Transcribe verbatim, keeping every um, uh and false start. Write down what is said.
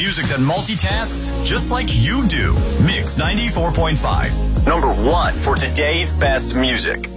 music that multitasks just like you do. Mix ninety-four point five. Number one for today's best music.